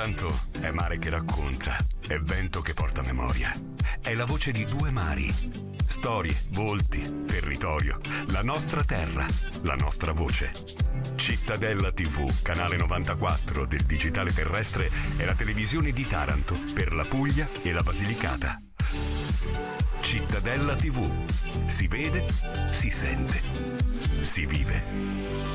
Taranto è mare che racconta, è vento che porta memoria, è la voce di due mari. Storie, volti, territorio, la nostra terra, la nostra voce. Cittadella TV, canale 94 del digitale terrestre, è la televisione di Taranto per la Puglia e la Basilicata. Cittadella TV. Si vede, si sente, si vive.